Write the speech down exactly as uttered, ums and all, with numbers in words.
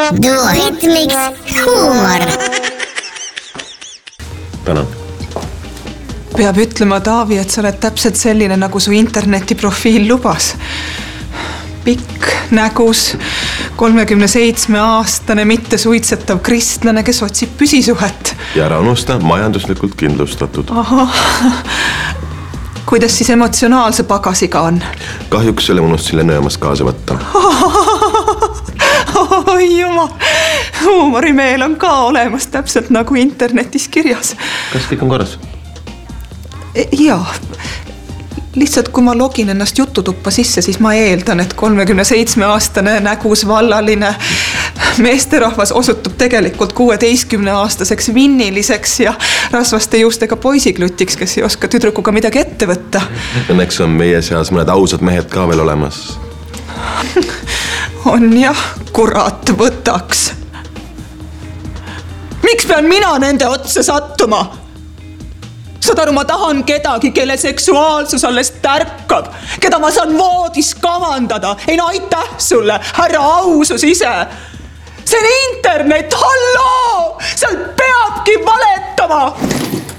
Duoritmiks huumor. Tänan. Peab ütlema, Taavi, et sa oled täpselt selline, nagu su internetiprofiil lubas. Pikk, nägus, kolmekümne seitsme aastane, mitte suitsetav kristlane, kes otsib püsisuhet. Ja ära unusta, majanduslikult kindlustatud. Aha. Kuidas siis emotsionaalse pagasiga on? Kahjuks selle unust selle nõõmas kaasa võtta. Oi jumal, huumorimeel on ka olemas täpselt nagu internetis kirjas. Kas kõik on korras? Jaa, lihtsalt kui ma login ennast jututuppa sisse, siis ma eeldan, et kolmekümne seitsme aastane nägus vallaline meesterahvas osutub tegelikult kuueteistkümne aastaseks vinniliseks ja rasvaste juustega poisiklutiks, kes ei oska tüdrukuga midagi ette võtta. Õnneks on meie seas mõned ausad mehed ka veel olemas. On jah, kurat võtaks. Miks pean mina nende otsa sattuma? Saad aru, ma tahan kedagi, kelle seksuaalsus alles tärkab, keda ma saan voodis kavandada. Ei no aitäh sulle, härra ausus ise. See on internet, halloo! Seal peabki valetama!